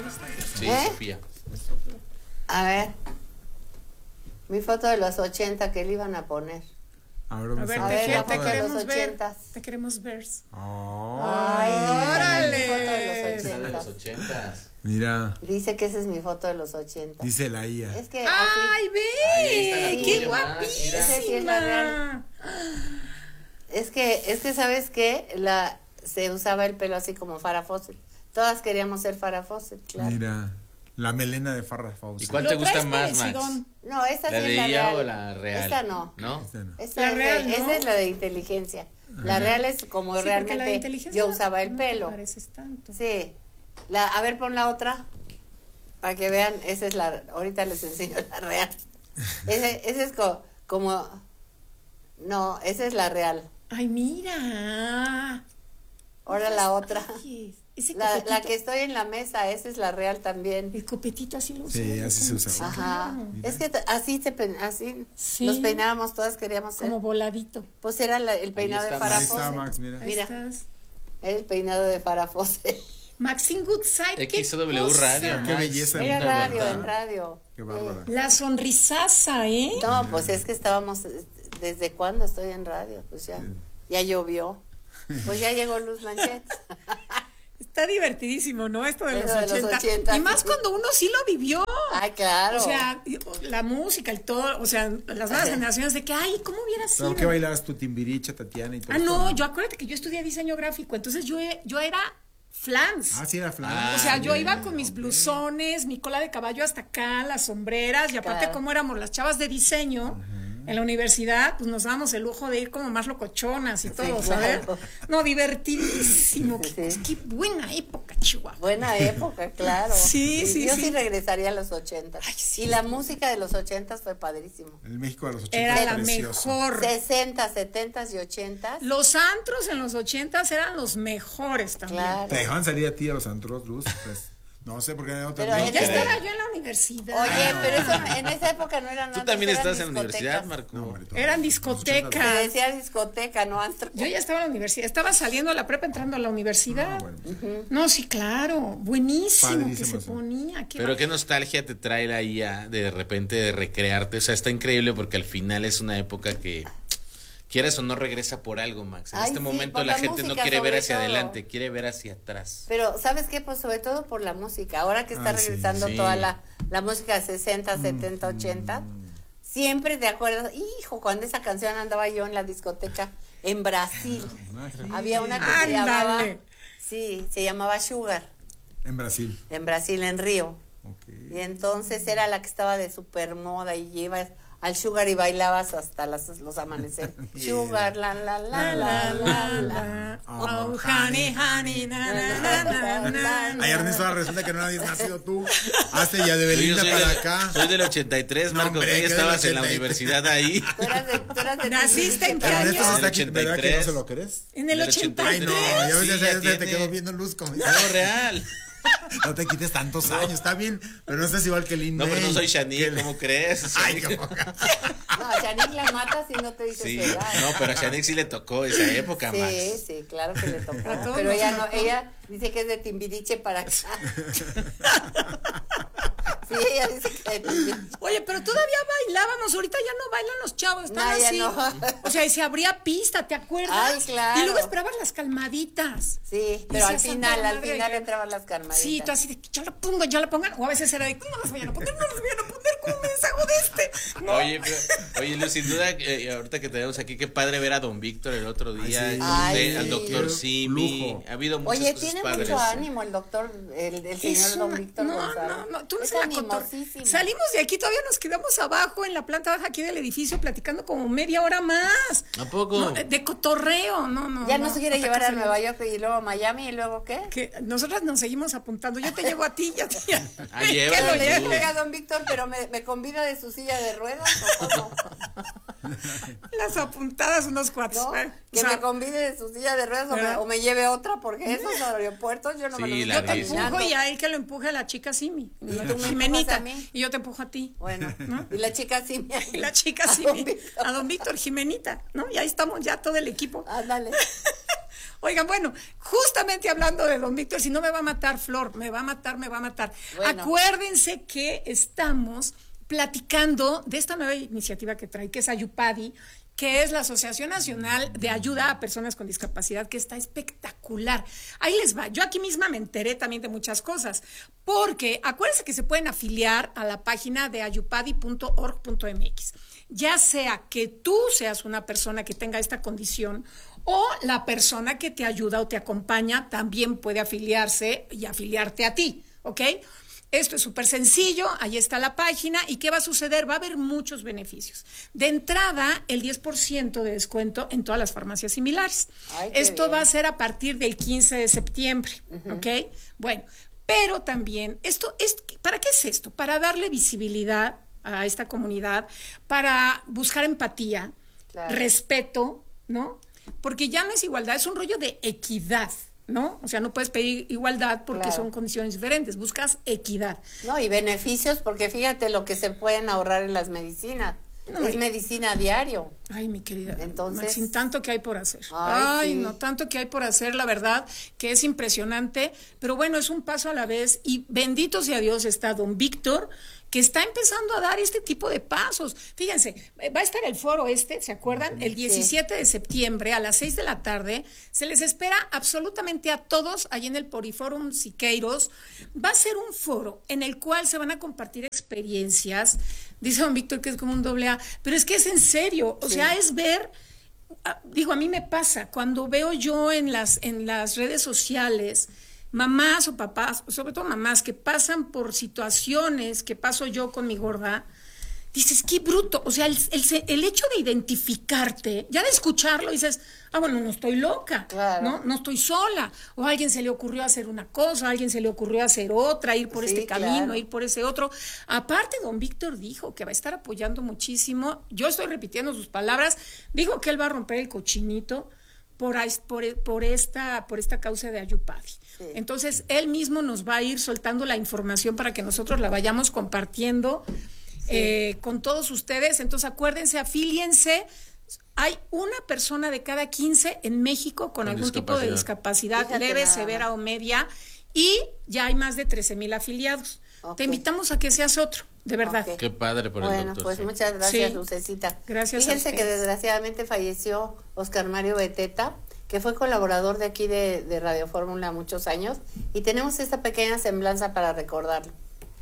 Sí, Sofía. A ver. Mi foto de los 80 que le iban a poner. A ver, te queremos ver. Te queremos ver. Ay, órale. Mi foto de los 80. De los 80. Mira. Dice que esa es mi foto de los 80. Dice la IA. Es que ¡ay, ve! ¡Qué guapísima! Esa sí es la real. Es que ¿sabes qué? Se usaba el pelo así como Farrah Fawcett. Todas queríamos ser Farrah Fawcett, claro. Mira, la melena de Farrah Fawcett. ¿Y cuál te gusta más, Max? No, esta sí ¿La es de la IA real. o la real? Esta no. ¿No? Esta es la de inteligencia. La real es como realmente yo usaba el pelo. Sí. A ver, pon la otra. Para que vean, esa es la. Ahorita les enseño la real. Ese es como. No, esa es la real. ¡Ay, mira! Ahora la otra. Ese la que estoy en la mesa, esa es la real también. El copetito así lo usaba. Sí, así se usaba. Ajá. Es que así sí. Nos peinábamos, todas queríamos ser. Como voladito. Pues era el peinado de Farrah Fawcett. Ahí está, Max, mira. Era el peinado de Farrah Fawcett. Maxine Goodside. XW Radio. Qué belleza. Era en radio. Qué bárbara. La sonrisaza, ¿eh? No, pues es que estábamos. ¿Desde cuándo estoy en radio? Pues ya llovió. Pues ya llegó Luz Manchet. Está divertidísimo, ¿no? Esto de los 80. Y más sí. Cuando uno sí lo vivió. Ay, claro. O sea, la música, el todo, o sea, las nuevas generaciones de que, ay, ¿cómo hubiera sido? Pero que bailabas tu Timbiriche, Tatiana y todo. No, yo acuérdate que yo estudié diseño gráfico, entonces yo era flans. Sí, era flans. O sea, yo iba con mis blusones, mi cola de caballo hasta acá, las sombreras, y aparte como éramos las chavas de diseño. En la universidad, pues nos dábamos el lujo de ir como más locochonas y todo, ¿sabes? Claro. No, divertidísimo. Qué buena época, Chihuahua. Buena época, claro. Sí. Yo sí regresaría a los 80. Sí. Y la música de los 80 fue padrísimo. El México de los 80 era la mejor. 60, 70 y 80. Los antros en los 80 eran los mejores también. Claro. ¿Te dejaban salir a ti a los antros, Luz? Pues, no sé por qué no pero ya estaba yo en la universidad. Oye, pero eso en esa época no eran. Tú también estás en la universidad, Marco. No, eran discotecas. Se decía discoteca, no antro. Yo ya estaba en la universidad, estaba saliendo a la prepa, entrando a la universidad. No, sí, claro, buenísimo. Padrísimo que se ponía. Pero qué nostalgia te trae la IA de repente de recrearte. O sea, está increíble porque al final es una época que, quieras o no, regresa por algo, Max. En este momento la gente no quiere ver hacia adelante, quiere ver hacia atrás. Pero, ¿sabes qué? Pues sobre todo por la música. Ahora que está regresando toda la música de 60, 70, 80, siempre te acuerdas, hijo, cuando esa canción andaba yo en la discoteca en Brasil. Había una que se llamaba Sugar. En Brasil. En Brasil, en Río. Okay. Y entonces era la que estaba de super moda y ibas al Sugar y bailabas hasta los amaneceres. Sugar, la. Oh, honey, honey, na. Ay, Ernesto, ahora resulta que no habías nacido tú. Hazte ya de Belinda para acá. Soy del 83, Marco. Tú ya estabas en la universidad ahí. Tú eras de ¿Naciste en qué año? Ernesto está aquí, 83. ¿verdad que no se lo crees? En el 83. Ay, no, ya te quedo viendo Luz como. No, real. No te quites tantos años, está bien, pero no estás igual que Lin No, May. pero no soy Shanique, ¿cómo crees? Ay, qué poca. No, Shanique la matas y no te dice sí, edad. No, pero a Shanique sí le tocó esa época, Max. Sí, claro que le tocó. Pero ella dice que es de Timbiriche para acá. Sí, ella dice que es de Timbiriche. Oye, pero todavía bailábamos, ahorita ya no bailan los chavos, están así. No. O sea, y se abría pista, ¿te acuerdas? Ay, claro. Y luego esperabas las calmaditas. Sí, pero al final entraban las calmaditas. Sí, tú así de que ya la pongan, o a veces era de, ¿cómo las vayan a poner? ¿Cómo me deshago de este? No. Oye, Luz, sin duda, ahorita que tenemos aquí, qué padre ver a Don Víctor el otro día, al doctor Simi. Ha habido muchas cosas tiene padres. mucho ánimo el doctor, el señor Don Víctor González. No, tú es animosísimo. Salimos de aquí, todavía nos quedamos abajo en la planta baja aquí del edificio platicando como media hora más. ¿A poco? No, de cotorreo, Ya no se quiere llevar a Nueva York y luego a Miami y luego ¿qué? Que nosotras nos seguimos apuntando. Yo te llevo a ti, ya. Llévalo, le dije a Don Víctor, pero me convida de su silla de ruedas o cómo. Las apuntadas unos cuates. ¿No? Que me convide de su silla de ruedas o me lleve otra, porque esos aeropuertos yo no me los yo te empujo y a él que lo empuje a la chica Simi. Y tú me Jimenita. A mí. Y yo te empujo a ti. Bueno, ¿no? Y la chica Simi. Y la chica Simi. A Don Víctor, Jimenita, ¿no? Y ahí estamos ya todo el equipo. Ándale. Oigan, bueno, justamente hablando de don Víctor, si no me va a matar Flor, me va a matar. Bueno. Acuérdense que estamos platicando de esta nueva iniciativa que trae, que es Ayupadi, que es la Asociación Nacional de Ayuda a Personas con Discapacidad, que está espectacular. Ahí les va. Yo aquí misma me enteré también de muchas cosas, porque acuérdense que se pueden afiliar a la página de ayupadi.org.mx, ya sea que tú seas una persona que tenga esta condición o la persona que te ayuda o te acompaña también puede afiliarse y afiliarte a ti, ¿ok? Esto es súper sencillo, ahí está la página. ¿Y qué va a suceder? Va a haber muchos beneficios. De entrada, el 10% de descuento en todas las farmacias similares. Esto bien. Va a ser a partir del 15 de septiembre, ¿ok? Bueno, pero también, ¿para qué es esto? Para darle visibilidad a esta comunidad, para buscar empatía, respeto, ¿no? Porque ya no es igualdad, es un rollo de equidad, ¿no? O sea, no puedes pedir igualdad porque son condiciones diferentes, buscas equidad. No, y beneficios, porque fíjate lo que se pueden ahorrar en las medicinas. No, es medicina a diario. Ay, mi querida. Entonces, sin tanto que hay por hacer. Ay, sí. No, tanto que hay por hacer, la verdad, que es impresionante. Pero bueno, es un paso a la vez. Y bendito sea Dios está don Víctor, que está empezando a dar este tipo de pasos. Fíjense, va a estar el foro ¿se acuerdan? El 17 de septiembre a las 6 de la tarde. Se les espera absolutamente a todos allí en el Poriforum Siqueiros. Va a ser un foro en el cual se van a compartir experiencias. Dice don Víctor que es como un AA, pero es que es en serio. O sea, es ver, digo, a mí me pasa, cuando veo yo en las redes sociales mamás o papás, sobre todo mamás, que pasan por situaciones que paso yo con mi gorda, dices, qué bruto. O sea, el hecho de identificarte, ya de escucharlo, dices, bueno, no estoy loca, no estoy sola. O a alguien se le ocurrió hacer una cosa, a alguien se le ocurrió hacer otra, ir por este camino, ir por ese otro. Aparte, don Víctor dijo que va a estar apoyando muchísimo. Yo estoy repitiendo sus palabras. Dijo que él va a romper el cochinito por esta causa de Ayupadi. Sí. Entonces, él mismo nos va a ir soltando la información para que nosotros la vayamos compartiendo con todos ustedes. Entonces, acuérdense, afíliense. Hay una persona de cada 15 en México con algún tipo de discapacidad leve, severa o media, y ya hay más de 13,000 afiliados. Te invitamos a que seas otro, de verdad. Qué padre por el doctor. Bueno, pues muchas gracias, Lucecita. Gracias. Fíjense que desgraciadamente falleció Oscar Mario Beteta, que fue colaborador de aquí de Radio Fórmula muchos años, y tenemos esta pequeña semblanza para recordarlo.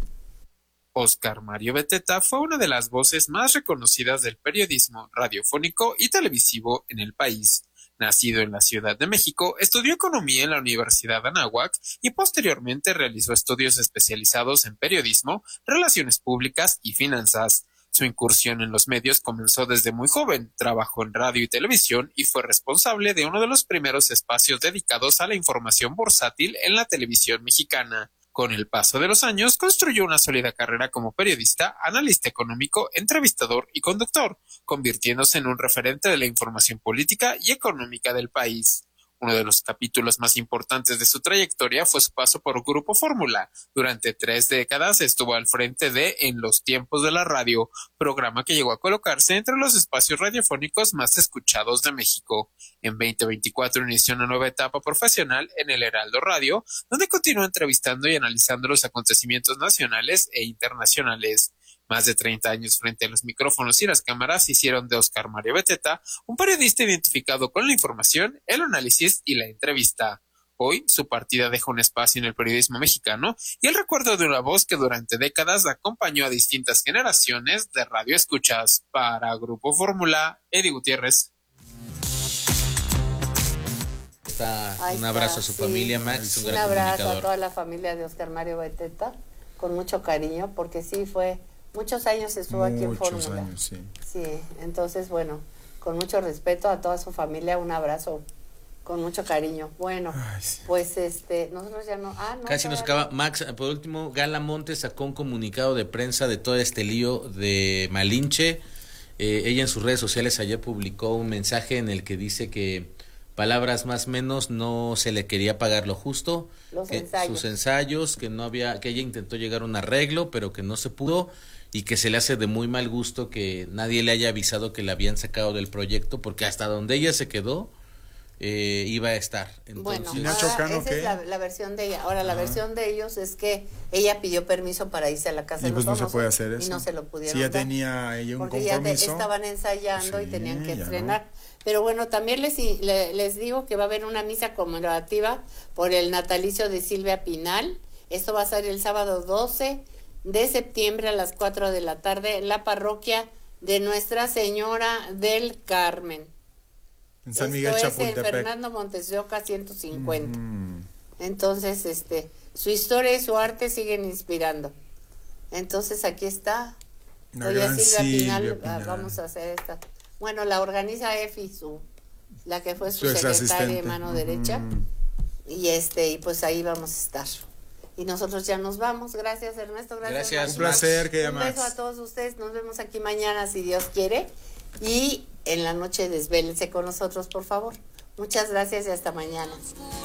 Oscar Mario Beteta fue una de las voces más reconocidas del periodismo radiofónico y televisivo en el país. Nacido en la Ciudad de México, estudió economía en la Universidad Anáhuac y posteriormente realizó estudios especializados en periodismo, relaciones públicas y finanzas. Su incursión en los medios comenzó desde muy joven, trabajó en radio y televisión y fue responsable de uno de los primeros espacios dedicados a la información bursátil en la televisión mexicana. Con el paso de los años, construyó una sólida carrera como periodista, analista económico, entrevistador y conductor, convirtiéndose en un referente de la información política y económica del país. Uno de los capítulos más importantes de su trayectoria fue su paso por Grupo Fórmula. Durante 3 décadas estuvo al frente de En los tiempos de la radio, programa que llegó a colocarse entre los espacios radiofónicos más escuchados de México. En 2024 inició una nueva etapa profesional en el Heraldo Radio, donde continuó entrevistando y analizando los acontecimientos nacionales e internacionales. Más de 30 años frente a los micrófonos y las cámaras hicieron de Oscar Mario Beteta un periodista identificado con la información, el análisis y la entrevista. Hoy, su partida deja un espacio en el periodismo mexicano y el recuerdo de una voz que durante décadas acompañó a distintas generaciones de radioescuchas. Para Grupo Fórmula, Eddie Gutiérrez. Un abrazo a su familia, Max. Un abrazo a toda la familia de Oscar Mario Beteta, con mucho cariño, porque sí fue... Muchos años estuvo aquí en Fórmula. Muchos años, sí. Entonces, bueno, con mucho respeto a toda su familia, un abrazo con mucho cariño. Bueno, pues nosotros ya no... Casi nos acaba. Max, por último, Gala Montes sacó un comunicado de prensa de todo este lío de Malinche. Ella en sus redes sociales ayer publicó un mensaje en el que dice que palabras más menos no se le quería pagar lo justo. Sus ensayos, que no había, que ella intentó llegar a un arreglo, pero que no se pudo, y que se le hace de muy mal gusto que nadie le haya avisado que la habían sacado del proyecto, porque hasta donde ella se quedó, iba a estar. Entonces, bueno, esa es la versión de ella. Ahora, la versión de ellos es que ella pidió permiso para irse a la casa de los famosos. No se puede hacer eso. Y no se lo pudieron dar. Ya tenía ella un compromiso. Porque ya estaban ensayando y tenían que estrenar. No. Pero bueno, también les digo que va a haber una misa conmemorativa por el natalicio de Silvia Pinal. Esto va a ser el sábado 12 de septiembre a las 4 de la tarde en la parroquia de Nuestra Señora del Carmen. En San Miguel Chapultepec. En Fernando Montes de Oca 150. Entonces, su historia y su arte siguen inspirando. Entonces, aquí está. Doña Silvia Pinal. Vamos a hacer esta. Bueno, la organiza Efi, la que fue su secretaria y mano derecha. Y pues ahí vamos a estar. Y nosotros ya nos vamos. Gracias, Ernesto. Gracias. Un placer que Un beso a todos ustedes. Nos vemos aquí mañana, si Dios quiere. Y en la noche desvélense con nosotros, por favor. Muchas gracias y hasta mañana.